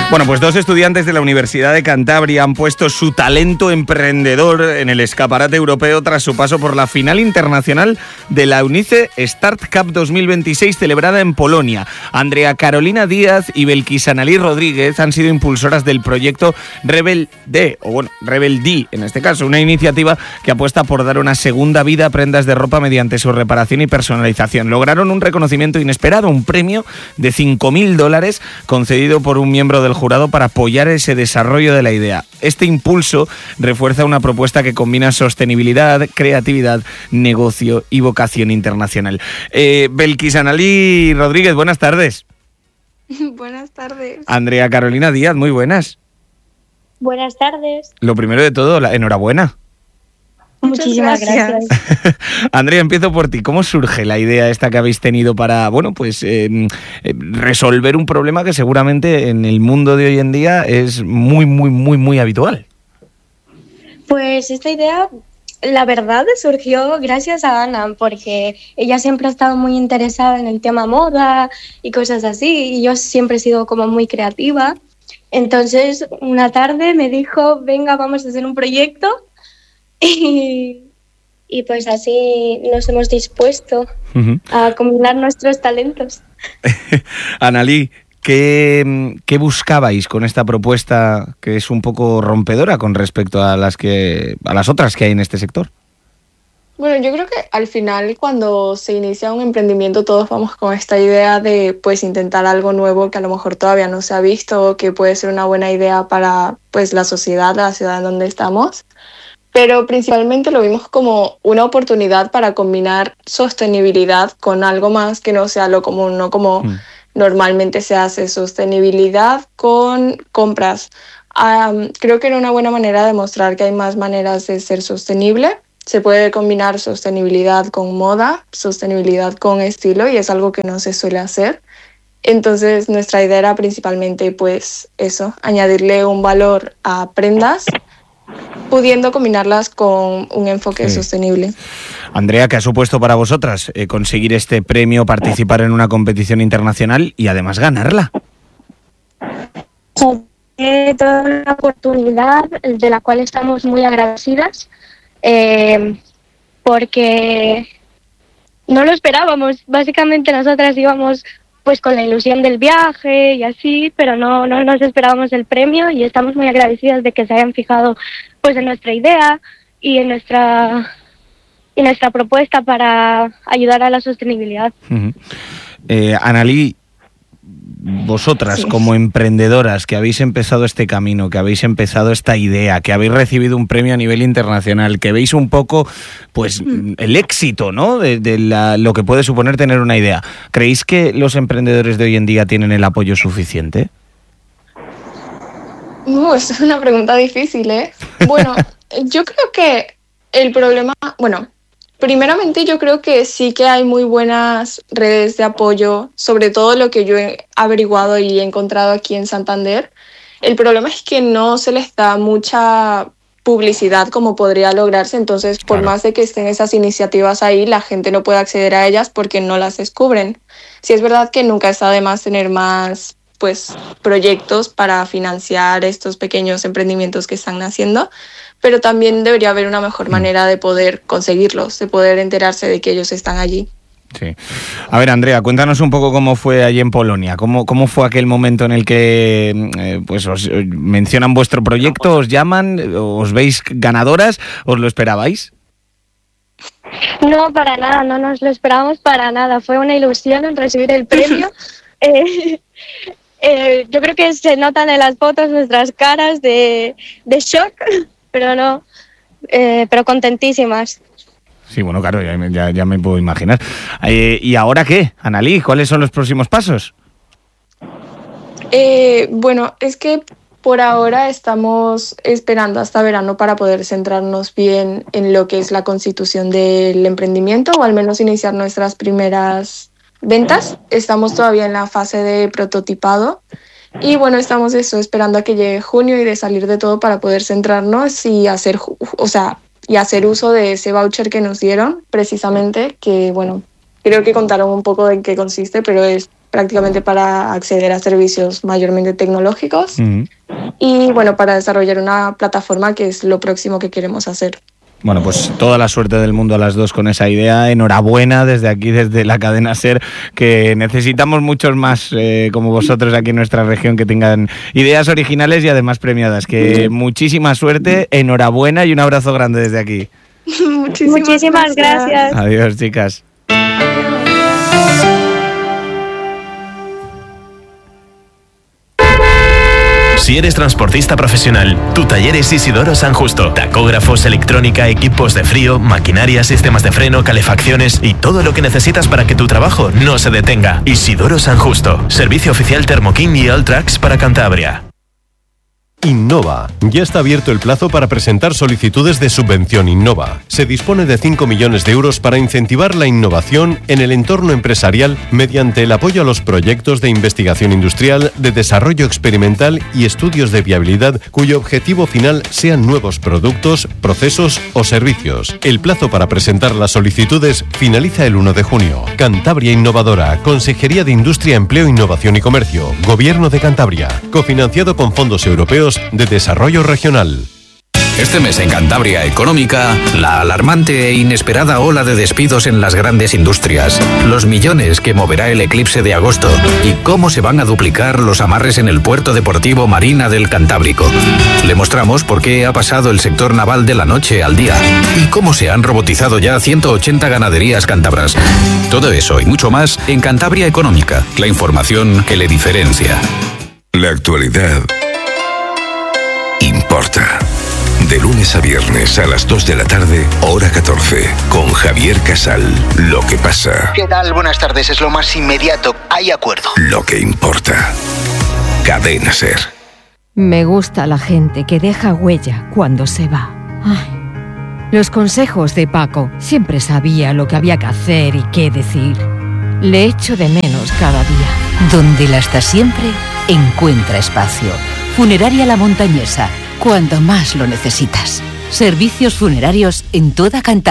Bueno, pues dos estudiantes de la Universidad de Cantabria han puesto su talento emprendedor en el escaparate europeo tras su paso por la final internacional de la UNICE Start Cup 2026 celebrada en Polonia. Andrea Carolina Díaz y Belkis Analí Rodríguez han sido impulsoras del proyecto Rebel D, en este caso, una iniciativa que apuesta por dar una segunda vida a prendas de ropa mediante su reparación y personalización. Lograron un reconocimiento inesperado, un premio de $5.000 concedido por un miembro del jurado para apoyar ese desarrollo de la idea. Este impulso refuerza una propuesta que combina sostenibilidad, creatividad, negocio y vocación internacional. Belkis Analí Rodríguez, buenas tardes. Buenas tardes. Andrea Carolina Díaz, muy buenas. Buenas tardes. Lo primero de todo, enhorabuena. Muchísimas gracias. Andrea, empiezo por ti. ¿Cómo surge la idea esta que habéis tenido para, resolver un problema que seguramente en el mundo de hoy en día es muy habitual? Pues esta idea, la verdad, surgió gracias a Ana, porque ella siempre ha estado muy interesada en el tema moda y cosas así, y yo siempre he sido como muy creativa. Entonces, una tarde me dijo, venga, vamos a hacer un proyecto. Y pues así nos hemos dispuesto a combinar nuestros talentos. Analí, ¿qué buscabais con esta propuesta que es un poco rompedora con respecto a las otras que hay en este sector? Bueno, yo creo que al final cuando se inicia un emprendimiento todos vamos con esta idea de pues intentar algo nuevo que a lo mejor todavía no se ha visto o que puede ser una buena idea para pues la ciudad en donde estamos. Pero principalmente lo vimos como una oportunidad para combinar sostenibilidad con algo más que no sea lo común, no como normalmente se hace, sostenibilidad con compras. Creo que era una buena manera de mostrar que hay más maneras de ser sostenible. Se puede combinar sostenibilidad con moda, sostenibilidad con estilo, y es algo que no se suele hacer. Entonces nuestra idea era principalmente pues eso, añadirle un valor a prendas, pudiendo combinarlas con un enfoque sostenible. Andrea, ¿qué ha supuesto para vosotras conseguir este premio, participar en una competición internacional y además ganarla? Toda una oportunidad de la cual estamos muy agradecidas, porque no lo esperábamos. Básicamente nosotras íbamos pues con la ilusión del viaje y así, pero no nos esperábamos el premio, y estamos muy agradecidas de que se hayan fijado pues en nuestra idea y en nuestra propuesta para ayudar a la sostenibilidad. Analí, vosotras como emprendedoras que habéis empezado este camino, que habéis empezado esta idea, que habéis recibido un premio a nivel internacional, que veis un poco pues el éxito, ¿no? de lo que puede suponer tener una idea, ¿creéis que los emprendedores de hoy en día tienen el apoyo suficiente? Es una pregunta difícil, ¿eh? Bueno, yo creo que el problema... Primeramente yo creo que sí que hay muy buenas redes de apoyo, sobre todo lo que yo he averiguado y he encontrado aquí en Santander. El problema es que no se les da mucha publicidad como podría lograrse, entonces por más de que estén esas iniciativas ahí, la gente no puede acceder a ellas porque no las descubren. Sí es verdad que nunca está de más tener más proyectos para financiar estos pequeños emprendimientos que están naciendo, pero también debería haber una mejor manera de poder conseguirlos, de poder enterarse de que ellos están allí. Sí. A ver, Andrea, cuéntanos un poco cómo fue allí en Polonia, cómo fue aquel momento en el que os mencionan vuestro proyecto, os llaman, os veis ganadoras, ¿os lo esperabais? No, para nada, no nos lo esperábamos para nada, fue una ilusión en recibir el premio. Yo creo que se notan en las fotos nuestras caras de shock, pero contentísimas. Sí, bueno, claro, ya me puedo imaginar. ¿Y ahora qué, Analí? ¿Cuáles son los próximos pasos? Es que por ahora estamos esperando hasta verano para poder centrarnos bien en lo que es la constitución del emprendimiento, o al menos iniciar nuestras primeras ventas. Estamos todavía en la fase de prototipado y estamos esperando a que llegue junio y de salir de todo para poder centrarnos y hacer uso de ese voucher que nos dieron precisamente, que creo que contaron un poco de en qué consiste, pero es prácticamente para acceder a servicios mayormente tecnológicos y bueno, para desarrollar una plataforma que es lo próximo que queremos hacer. Bueno, pues toda la suerte del mundo a las dos con esa idea. Enhorabuena desde aquí, desde la cadena SER, que necesitamos muchos más como vosotros aquí en nuestra región que tengan ideas originales y además premiadas. Que muchísima suerte, enhorabuena y un abrazo grande desde aquí. Muchísimas gracias. Adiós, chicas. Si eres transportista profesional, tu taller es Isidoro San Justo. Tacógrafos, electrónica, equipos de frío, maquinaria, sistemas de freno, calefacciones y todo lo que necesitas para que tu trabajo no se detenga. Isidoro San Justo. Servicio oficial Thermo King y Alltrax para Cantabria. Innova. Ya está abierto el plazo para presentar solicitudes de subvención Innova. Se dispone de 5 millones de euros para incentivar la innovación en el entorno empresarial mediante el apoyo a los proyectos de investigación industrial, de desarrollo experimental y estudios de viabilidad cuyo objetivo final sean nuevos productos, procesos o servicios. El plazo para presentar las solicitudes finaliza el 1 de junio. Cantabria Innovadora, Consejería de Industria, Empleo, Innovación y Comercio, Gobierno de Cantabria, cofinanciado con fondos europeos de desarrollo regional. Este mes en Cantabria Económica, la alarmante e inesperada ola de despidos en las grandes industrias, los millones que moverá el eclipse de agosto y cómo se van a duplicar los amarres en el puerto deportivo Marina del Cantábrico. Le mostramos por qué ha pasado el sector naval de la noche al día y cómo se han robotizado ya 180 ganaderías cántabras. Todo eso y mucho más en Cantabria Económica, la información que le diferencia. La actualidad importa. De lunes a viernes a las 2 de la tarde, hora 14, con Javier Casal. Lo que pasa. ¿Qué tal? Buenas tardes, es lo más inmediato. Hay acuerdo. Lo que importa. Cadena SER. Me gusta la gente que deja huella cuando se va. Ay, los consejos de Paco. Siempre sabía lo que había que hacer y qué decir. Le echo de menos cada día. Donde él está siempre, encuentra espacio. Funeraria La Montañesa, cuando más lo necesitas. Servicios funerarios en toda Cantabria.